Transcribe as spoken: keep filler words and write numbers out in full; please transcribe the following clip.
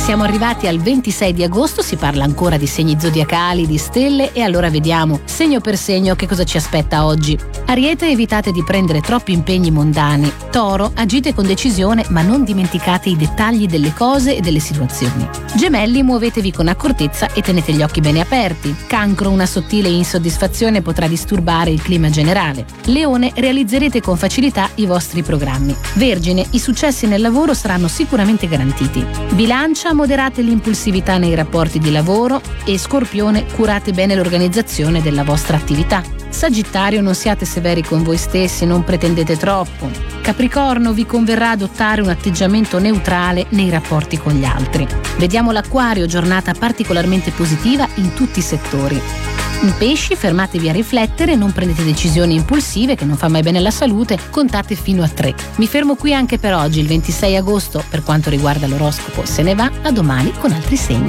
Siamo arrivati al ventisei di agosto, si parla ancora di segni zodiacali, di stelle, e allora vediamo segno per segno che cosa ci aspetta oggi. Ariete, evitate di prendere troppi impegni mondani. Toro, agite con decisione ma non dimenticate i dettagli delle cose e delle situazioni. Gemelli, muovetevi con accortezza e tenete gli occhi bene aperti. Cancro, una sottile insoddisfazione potrà disturbare il clima generale. Leone, realizzerete con facilità i vostri programmi. Vergine, i successi nel lavoro saranno sicuramente garantiti. Bilancia, moderate l'impulsività nei rapporti di lavoro, e Scorpione, curate bene l'organizzazione della vostra attività. Sagittario, non siate severi con voi stessi, non pretendete troppo. Capricorno, vi converrà adottare un atteggiamento neutrale nei rapporti con gli altri. Vediamo l'Acquario, giornata particolarmente positiva in tutti i settori. In Pesci, fermatevi a riflettere, non prendete decisioni impulsive che non fa mai bene alla salute, contate fino a tre. Mi fermo qui anche per oggi, il ventisei agosto. Per quanto riguarda l'oroscopo se ne va, a domani con altri segni.